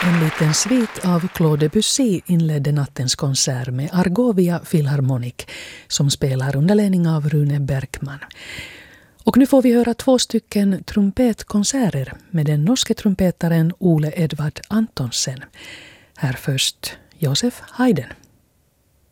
En liten svit av Claude Debussy inledde nattens konsert med Argovia Philharmonic som spelar under ledning av Rune Bergman. Och nu får vi höra 2 stycken trumpetkonserter med den norske trumpetaren Ole Edvard Antonsen. Här först Josef Haydn.